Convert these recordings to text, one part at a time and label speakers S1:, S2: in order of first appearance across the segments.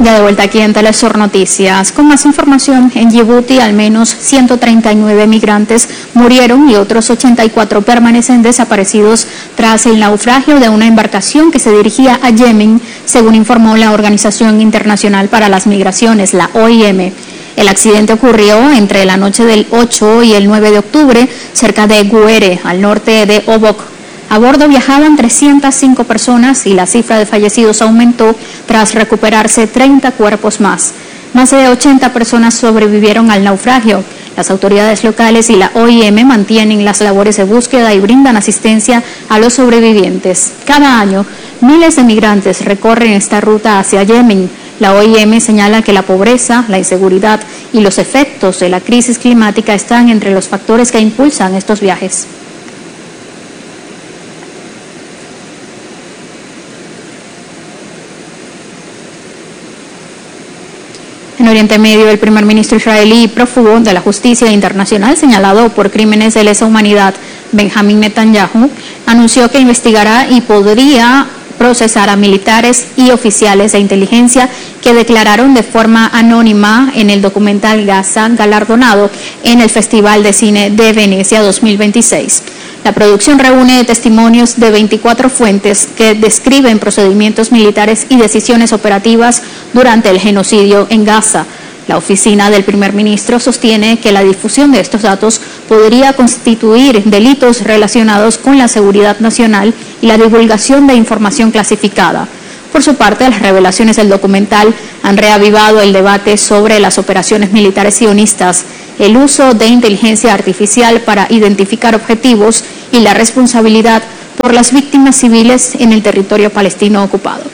S1: Ya de vuelta aquí en Telesur Noticias. Con más información, en Yibuti al menos 139 migrantes murieron y otros 84 permanecen desaparecidos tras el naufragio de una embarcación que se dirigía a Yemen, según informó la Organización Internacional para las Migraciones, la OIM. El accidente ocurrió entre la noche del 8 y el 9 de octubre cerca de Guere, al norte de Obok. A bordo viajaban 305 personas y la cifra de fallecidos aumentó tras recuperarse 30 cuerpos más. Más de 80 personas sobrevivieron al naufragio. Las autoridades locales y la OIM mantienen las labores de búsqueda y brindan asistencia a los sobrevivientes. Cada año, miles de migrantes recorren esta ruta hacia Yemen. La OIM señala que la pobreza, la inseguridad y los efectos de la crisis climática están entre los factores que impulsan estos viajes. En Oriente Medio, el primer ministro israelí y prófugo de la justicia internacional señalado por crímenes de lesa humanidad, Benjamin Netanyahu, anunció que investigará y podría procesar a militares y oficiales de inteligencia que declararon de forma anónima en el documental Gaza, galardonado en el Festival de Cine de Venecia 2026. La producción reúne testimonios de 24 fuentes que describen procedimientos militares y decisiones operativas durante el genocidio en Gaza. La oficina del primer ministro sostiene que la difusión de estos datos podría constituir delitos relacionados con la seguridad nacional y la divulgación de información clasificada. Por su parte, las revelaciones del documental han reavivado el debate sobre las operaciones militares sionistas, el uso de inteligencia artificial para identificar objetivos y la responsabilidad por las víctimas civiles en el territorio palestino ocupado.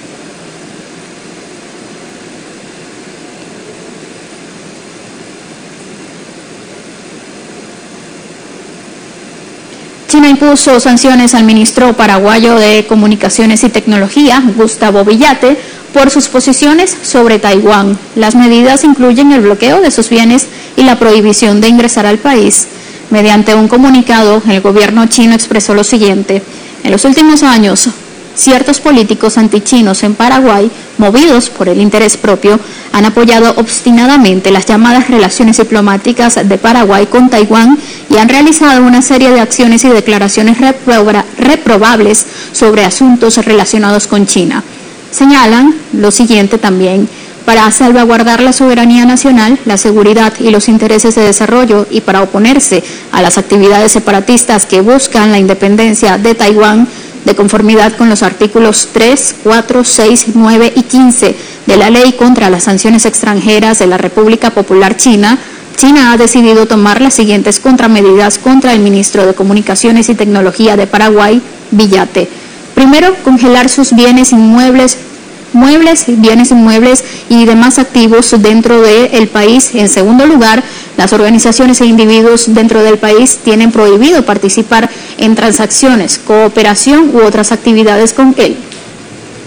S1: China impuso sanciones al ministro paraguayo de Comunicaciones y Tecnología, Gustavo Villate, por sus posiciones sobre Taiwán. Las medidas incluyen el bloqueo de sus bienes y la prohibición de ingresar al país. Mediante un comunicado, el gobierno chino expresó lo siguiente: en los últimos años, ciertos políticos antichinos en Paraguay, movidos por el interés propio, han apoyado obstinadamente las llamadas relaciones diplomáticas de Paraguay con Taiwán y han realizado una serie de acciones y declaraciones reprobables sobre asuntos relacionados con China. Señalan lo siguiente también: para salvaguardar la soberanía nacional, la seguridad y los intereses de desarrollo y para oponerse a las actividades separatistas que buscan la independencia de Taiwán, de conformidad con los artículos 3, 4, 6, 9 y 15 de la Ley contra las Sanciones Extranjeras de la República Popular China, China ha decidido tomar las siguientes contramedidas contra el ministro de Comunicaciones y Tecnología de Paraguay, Villate. Primero, congelar sus bienes inmuebles y demás activos dentro del país. En segundo lugar, las organizaciones e individuos dentro del país tienen prohibido participar en transacciones, cooperación u otras actividades con él.